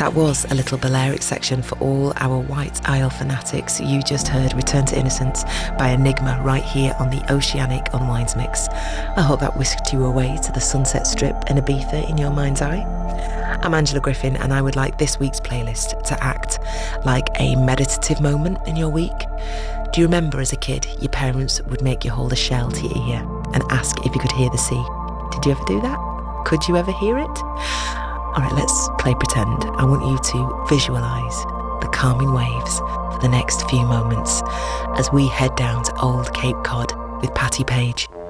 That was a little Balearic section for all our White Isle fanatics. You just heard Return to Innocence by Enigma right here on the Oceanic Unwinds Mix. I hope that whisked you away to the Sunset Strip and Ibiza in your mind's eye. I'm Angela Griffin, and I would like this week's playlist to act like a meditative moment in your week. Do you remember as a kid, your parents would make you hold a shell to your ear and ask if you could hear the sea? Did you ever do that? Could you ever hear it? All right, let's play pretend. I want you to visualise the calming waves for the next few moments as we head down to Old Cape Cod with Patti Page.